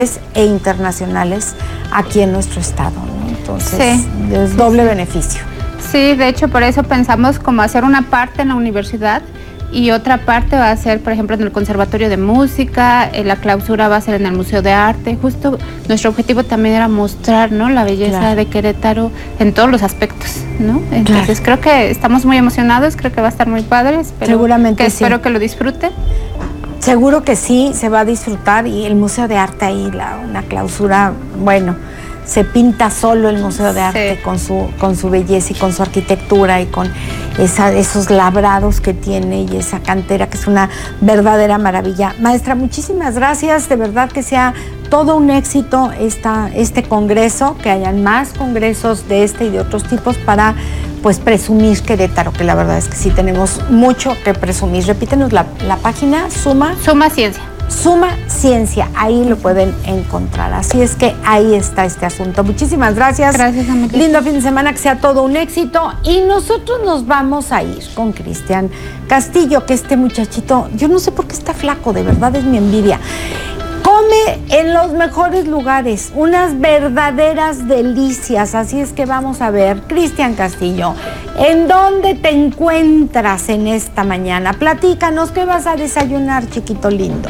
e internacionales aquí en nuestro estado, ¿no? Entonces, es doble beneficio. Sí, de hecho, por eso pensamos como hacer una parte en la universidad y otra parte va a ser, por ejemplo, en el Conservatorio de Música, la clausura va a ser en el Museo de Arte. Justo nuestro objetivo también era mostrar, ¿no?, la belleza de Querétaro en todos los aspectos, ¿no? Entonces creo que estamos muy emocionados, creo que va a estar muy padre, seguramente espero que lo disfruten. Seguro que sí, se va a disfrutar, y el Museo de Arte ahí, una clausura, bueno, se pinta solo el Museo de Arte con su belleza y con su arquitectura y con esos labrados que tiene y esa cantera que es una verdadera maravilla. Maestra, muchísimas gracias, de verdad que sea todo un éxito este congreso, que hayan más congresos de este y de otros tipos para pues presumir Querétaro, que la verdad es que sí tenemos mucho que presumir. Repítenos la página, Suma Ciencia. Suma Ciencia, ahí lo pueden encontrar. Así es que ahí está este asunto. Muchísimas gracias. Gracias, Amelia. Lindo fin de semana, que sea todo un éxito. Y nosotros nos vamos a ir con Cristian Castillo, que este muchachito, yo no sé por qué está flaco, de verdad es mi envidia. Come en los mejores lugares, unas verdaderas delicias. Así es que vamos a ver, Cristian Castillo, ¿en dónde te encuentras en esta mañana? Platícanos, ¿qué vas a desayunar, chiquito lindo?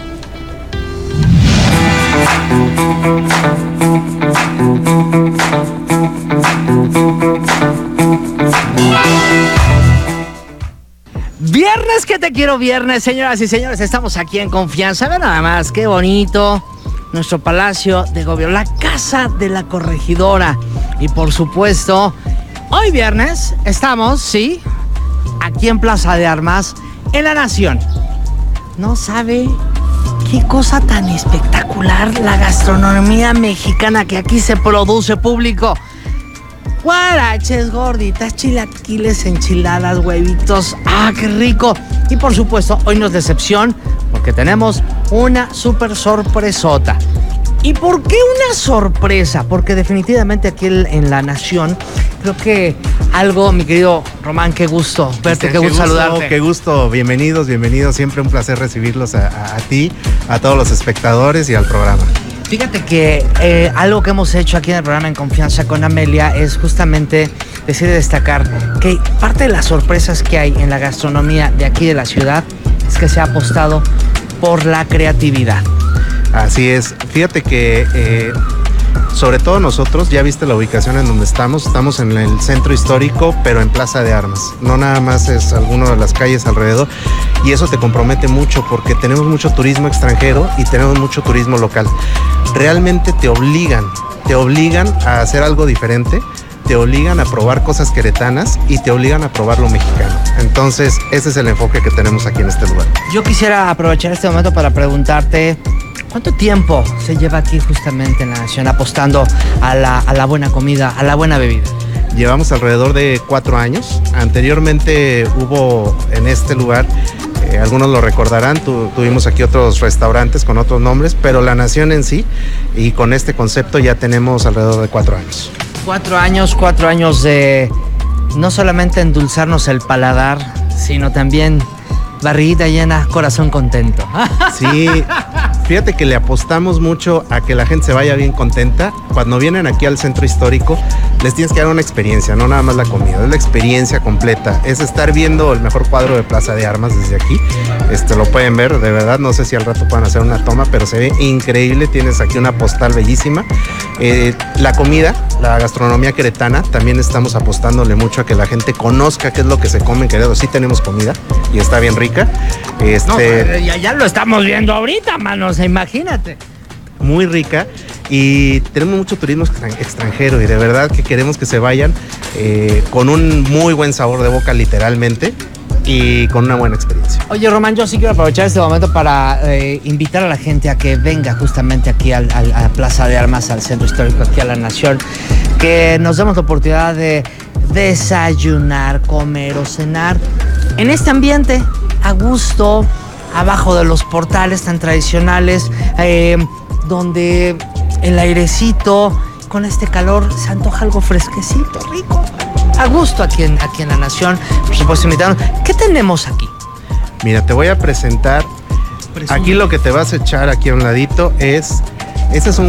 Viernes que te quiero, viernes, señoras y señores, estamos aquí en confianza. Ve nada más, qué bonito nuestro Palacio de Gobierno, la Casa de la Corregidora. Y por supuesto, hoy viernes estamos, sí, aquí en Plaza de Armas, en La Nación. ¿No sabe qué cosa tan espectacular la gastronomía mexicana que aquí se produce, público? Guaraches, gorditas, chilaquiles, enchiladas, huevitos. ¡Ah, qué rico! Y por supuesto, hoy no es decepción, porque tenemos una súper sorpresota. ¿Y por qué una sorpresa? Porque definitivamente aquí en La Nación, creo que algo, mi querido Román, qué gusto verte, qué gusto saludarte. Qué gusto, bienvenidos, siempre un placer recibirlos a ti, a todos los espectadores y al programa. Fíjate que algo que hemos hecho aquí en el programa En Confianza con Amelia es justamente decir y destacar que parte de las sorpresas que hay en la gastronomía de aquí de la ciudad es que se ha apostado por la creatividad. Así es, fíjate que sobre todo nosotros, ya viste la ubicación en donde estamos en el centro histórico, pero en Plaza de Armas, no nada más es alguna de las calles alrededor, y eso te compromete mucho porque tenemos mucho turismo extranjero y tenemos mucho turismo local. Realmente te obligan a hacer algo diferente, te obligan a probar cosas queretanas y te obligan a probar lo mexicano. Entonces, ese es el enfoque que tenemos aquí en este lugar. Yo quisiera aprovechar este momento para preguntarte, ¿cuánto tiempo se lleva aquí justamente en La Nación apostando a la buena comida, a la buena bebida? Llevamos alrededor de 4 años. Anteriormente hubo en este lugar, algunos lo recordarán, tuvimos aquí otros restaurantes con otros nombres, pero La Nación en sí, y con este concepto ya tenemos alrededor de 4 años. 4 años de no solamente endulzarnos el paladar, sino también barriguita llena, corazón contento. Sí, fíjate que le apostamos mucho a que la gente se vaya bien contenta. Cuando vienen aquí al centro histórico, les tienes que dar una experiencia, no nada más la comida, es la experiencia completa. Es estar viendo el mejor cuadro de Plaza de Armas desde aquí. Lo pueden ver, de verdad, no sé si al rato puedan hacer una toma, pero se ve increíble. Tienes aquí una postal bellísima. La comida, la gastronomía queretana, también estamos apostándole mucho a que la gente conozca qué es lo que se come en Querétaro. Sí tenemos comida y está bien rica. No, ya lo estamos viendo ahorita, manos, imagínate. Muy rica, y tenemos mucho turismo extranjero, y de verdad que queremos que se vayan con un muy buen sabor de boca, literalmente, y con una buena experiencia. Oye, Román, yo sí quiero aprovechar este momento para invitar a la gente a que venga justamente aquí a Plaza de Armas, al centro histórico, aquí a La Nación, que nos demos la oportunidad de desayunar, comer o cenar en este ambiente a gusto, abajo de los portales tan tradicionales, donde el airecito, con este calor, se antoja algo fresquecito, rico, a gusto aquí en La Nación. Por supuesto, invitarnos. ¿Qué tenemos aquí? Mira, te voy a presentar. Aquí lo que te vas a echar aquí a un ladito es Ese es un